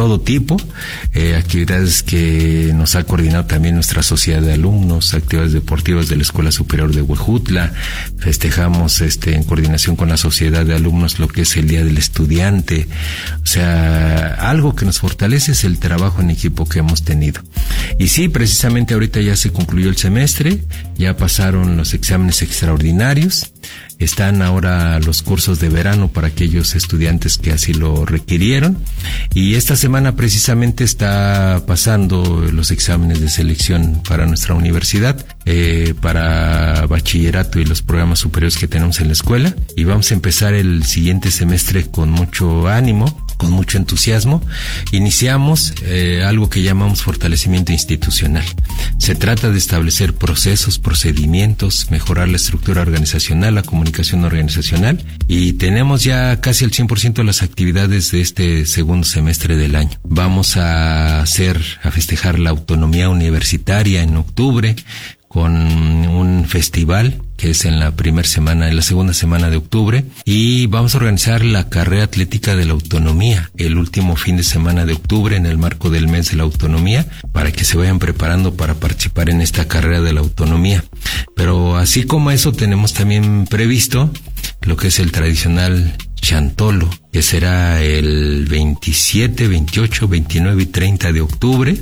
todo tipo, actividades que nos ha coordinado también nuestra sociedad de alumnos, actividades deportivas de la Escuela Superior de Huejutla. Festejamos en coordinación con la sociedad de alumnos lo que es el Día del Estudiante. O sea, algo que nos fortalece es el trabajo en equipo que hemos tenido. Y sí, precisamente ahorita ya se concluyó el semestre, ya pasaron los exámenes extraordinarios. Están ahora los cursos de verano para aquellos estudiantes que así lo requirieron, y esta semana precisamente está pasando los exámenes de selección para nuestra universidad, para bachillerato y los programas superiores que tenemos en la escuela, y vamos a empezar el siguiente semestre con mucho ánimo, con mucho entusiasmo. Iniciamos algo que llamamos fortalecimiento institucional. Se trata de establecer procesos, procedimientos, mejorar la estructura organizacional, la comunicación organizacional, y tenemos ya casi el 100% de las actividades de este segundo semestre del año. Vamos a festejar la autonomía universitaria en octubre con un festival que es en la segunda semana de octubre, y vamos a organizar la carrera atlética de la autonomía el último fin de semana de octubre en el marco del mes de la autonomía, para que se vayan preparando para participar en esta carrera de la autonomía. Pero así como eso, tenemos también previsto lo que es el tradicional Chantolo, que será el 27, 28, 29 y 30 de octubre,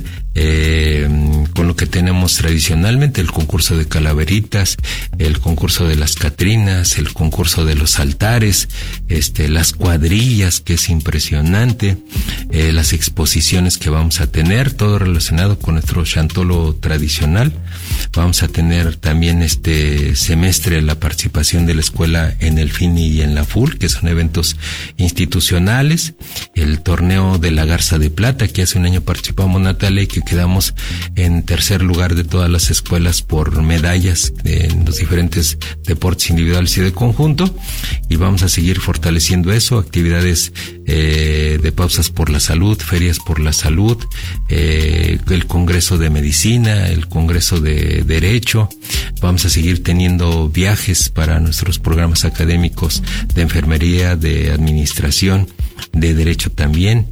con lo que tenemos tradicionalmente el concurso de calaveritas, el concurso de las catrinas, el concurso de los altares, las cuadrillas, que es impresionante, las exposiciones que vamos a tener, todo relacionado con nuestro Chantolo tradicional. Vamos a tener también este semestre la participación de la escuela en el FINI y en la FUL, que son eventos institucionales, el torneo de la Garza de Plata, que hace un año participamos Natalia y que quedamos en tercer lugar de todas las escuelas por medallas en los diferentes deportes individuales y de conjunto, y vamos a seguir fortaleciendo eso, actividades de pausas por la salud, ferias por la salud, el congreso de medicina, el congreso de derecho. Vamos a seguir teniendo viajes para nuestros programas académicos de enfermería, de administración, de derecho también,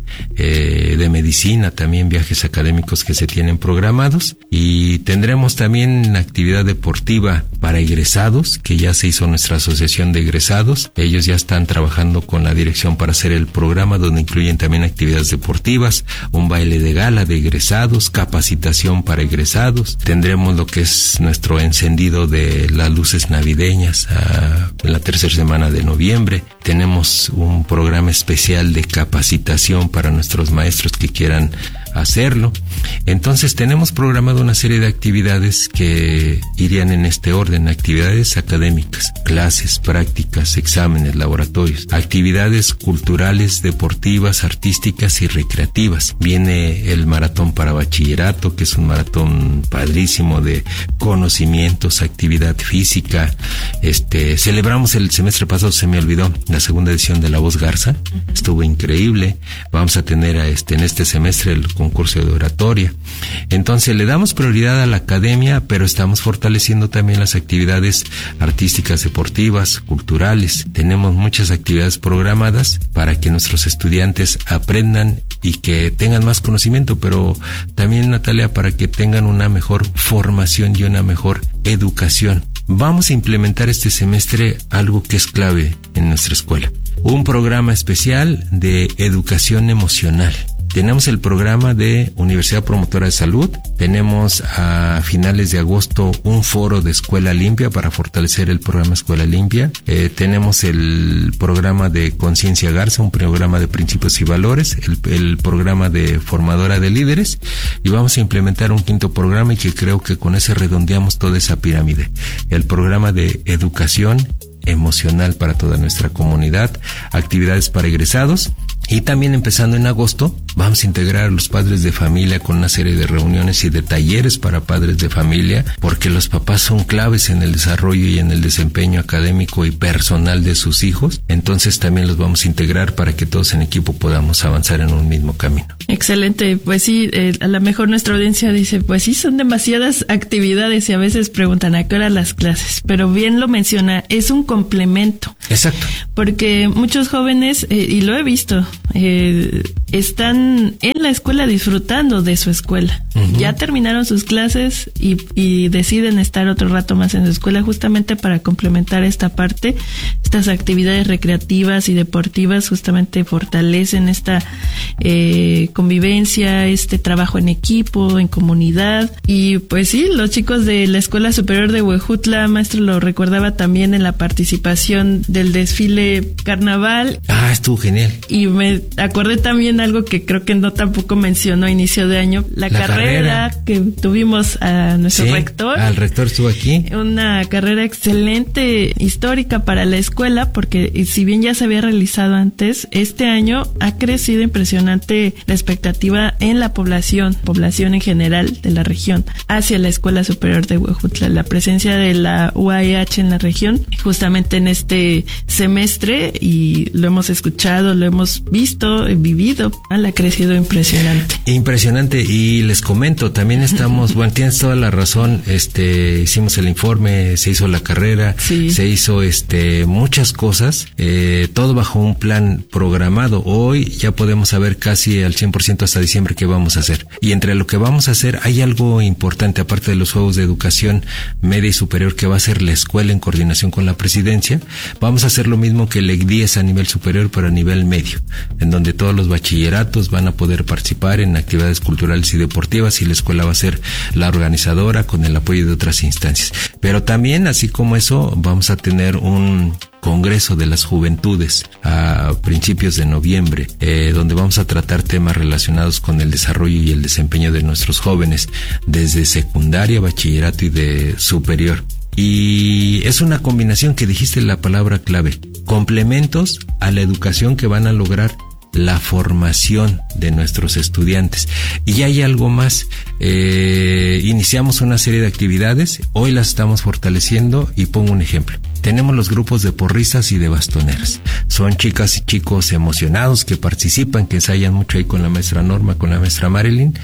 de medicina también, viajes académicos que se tienen programados, y tendremos también actividad deportiva para egresados, que ya se hizo nuestra asociación de egresados. Ellos ya están trabajando con la dirección para hacer el programa, donde incluyen también actividades deportivas, un baile de gala de egresados, capacitación para egresados. Tendremos lo que es nuestro encendido de las luces navideñas en la tercera semana de noviembre. Tenemos un programa especial de capacitación para nuestros maestros que quieran hacerlo. Entonces tenemos programado una serie de actividades que irían en este orden: actividades académicas, clases, prácticas, exámenes, laboratorios, actividades culturales, deportivas, artísticas y recreativas. Viene el maratón para bachillerato, que es un maratón padrísimo de conocimientos, actividad física. Celebramos el semestre pasado, se me olvidó, la segunda edición de La Voz Garza. Estuvo increíble. Vamos a tener en este semestre el concurso de oratoria. Entonces le damos prioridad a la academia, pero estamos fortaleciendo también las actividades artísticas, deportivas, culturales. Tenemos muchas actividades programadas para que nuestros estudiantes aprendan y que tengan más conocimiento, pero también, Natalia, para que tengan una mejor formación y una mejor educación. Vamos a implementar este semestre algo que es clave en nuestra escuela: un programa especial de educación emocional. Tenemos el programa de Universidad Promotora de Salud. Tenemos a finales de agosto un foro de Escuela Limpia para fortalecer el programa Escuela Limpia. Tenemos el programa de Conciencia Garza, un programa de principios y valores, el programa de Formadora de Líderes, y vamos a implementar un quinto programa, y que creo que con ese redondeamos toda esa pirámide: el programa de educación emocional para toda nuestra comunidad, actividades para egresados. Y también, empezando en agosto, vamos a integrar a los padres de familia con una serie de reuniones y de talleres para padres de familia, porque los papás son claves en el desarrollo y en el desempeño académico y personal de sus hijos. Entonces también los vamos a integrar para que todos en equipo podamos avanzar en un mismo camino. Excelente. Pues sí, a lo mejor nuestra audiencia dice, pues sí, son demasiadas actividades, y a veces preguntan a qué hora las clases, pero bien lo menciona, es un complemento. Exacto. Porque muchos jóvenes, y lo he visto, están en la escuela disfrutando de su escuela. Uh-huh. Ya terminaron sus clases y deciden estar otro rato más en su escuela justamente para complementar esta parte. Estas actividades recreativas y deportivas justamente fortalecen esta convivencia, este trabajo en equipo, en comunidad. Y pues sí, los chicos de la Escuela Superior de Huejutla, maestro, lo recordaba también en la participación del desfile carnaval. Estuvo genial. Y me acordé también algo que creo que no tampoco mencionó a inicio de año, la carrera que tuvimos a nuestro rector. El rector estuvo aquí. Una carrera excelente, histórica para la escuela, porque si bien ya se había realizado antes, este año ha crecido impresionante la expectativa en la población en general de la región hacia la Escuela Superior de Huejutla. La presencia de la UAEH en la región, justamente en este semestre, y lo hemos escuchado, lo hemos visto, vivido, ha crecido impresionante. Impresionante, y les comento, también estamos, bueno, tienes toda la razón, hicimos el informe, se hizo la carrera, sí. Se hizo muchas cosas, todo bajo un plan programado. Hoy ya podemos saber casi al 100% hasta diciembre qué vamos a hacer. Y entre lo que vamos a hacer hay algo importante, aparte de los Juegos de Educación Media y Superior que va a hacer la escuela en coordinación con la presidencia. Vamos a hacer lo mismo que el EC10 a nivel superior, pero a nivel medio, en donde todos los bachilleratos van a poder participar en actividades culturales y deportivas, y la escuela va a ser la organizadora con el apoyo de otras instancias. Pero también, así como eso, vamos a tener un Congreso de las Juventudes a principios de noviembre, donde vamos a tratar temas relacionados con el desarrollo y el desempeño de nuestros jóvenes desde secundaria, bachillerato y de superior. Y es una combinación que dijiste la palabra clave, complementos a la educación que van a lograr la formación de nuestros estudiantes. Y hay algo más, iniciamos una serie de actividades, hoy las estamos fortaleciendo, y pongo un ejemplo. Tenemos los grupos de porristas y de bastoneras. Son chicas y chicos emocionados que participan, que ensayan mucho ahí con la maestra Norma, con la maestra Marilyn,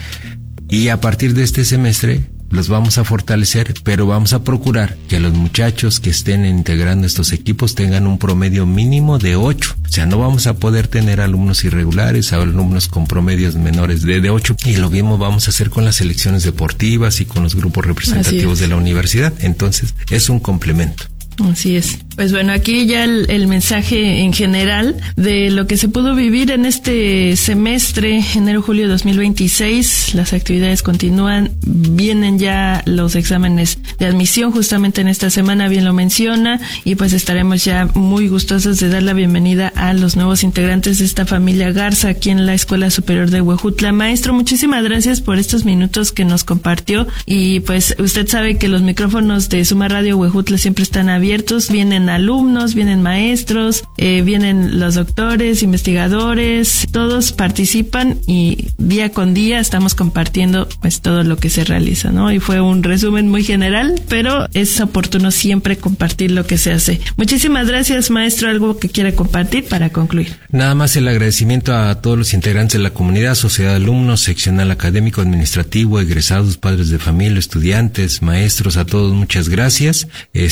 y a partir de este semestre los vamos a fortalecer, pero vamos a procurar que los muchachos que estén integrando estos equipos tengan un promedio mínimo de 8. O sea, no vamos a poder tener alumnos irregulares, alumnos con promedios menores de 8. Y lo mismo vamos a hacer con las selecciones deportivas y con los grupos representativos de la universidad. Entonces, es un complemento. Así es. Pues bueno, aquí ya el mensaje en general de lo que se pudo vivir en este semestre, enero-julio 2026. Las actividades continúan, vienen ya los exámenes de admisión justamente en esta semana, bien lo menciona, y pues estaremos ya muy gustosos de dar la bienvenida a los nuevos integrantes de esta familia Garza aquí en la Escuela Superior de Huejutla. Maestro, muchísimas gracias por estos minutos que nos compartió, y pues usted sabe que los micrófonos de Suma Radio Huejutla siempre están abiertos, vienen alumnos, vienen maestros, vienen los doctores, investigadores, todos participan, y día con día estamos compartiendo pues todo lo que se realiza, ¿no? Y fue un resumen muy general, pero es oportuno siempre compartir lo que se hace. Muchísimas gracias, maestro. ¿Algo que quiera compartir para concluir? Nada más el agradecimiento a todos los integrantes de la comunidad, sociedad de alumnos, seccional académico, administrativo, egresados, padres de familia, estudiantes, maestros, a todos muchas gracias.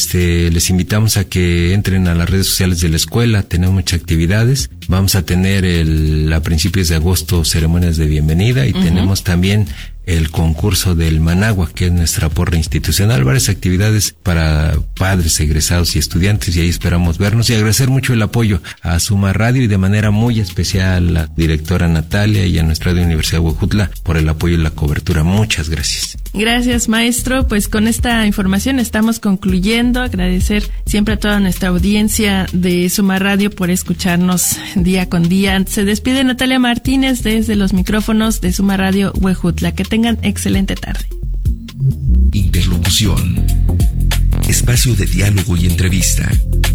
Les invitamos a que entren a las redes sociales de la escuela, tenemos muchas actividades. Vamos a tener a principios de agosto ceremonias de bienvenida, y tenemos también el concurso del Managua, que es nuestra porra institucional, varias actividades para padres, egresados y estudiantes, y ahí esperamos vernos, y agradecer mucho el apoyo a Suma Radio, y de manera muy especial a la directora Natalia y a nuestra Universidad de Huejutla por el apoyo y la cobertura. Muchas gracias. Gracias, maestro. Pues con esta información estamos concluyendo. Agradecer siempre a toda nuestra audiencia de Suma Radio por escucharnos día con día. Se despide Natalia Martínez desde los micrófonos de Suma Radio Huejutla. Que tengan excelente tarde. Interlocución. Espacio de diálogo y entrevista.